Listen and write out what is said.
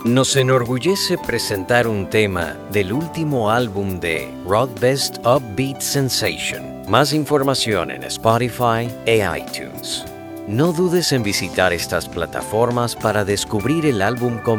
Nos enorgullece presentar un tema del último álbum de Rock Best Upbeat Sensation. Más información en Spotify e iTunes. No dudes en visitar estas plataformas para descubrir el álbum completo.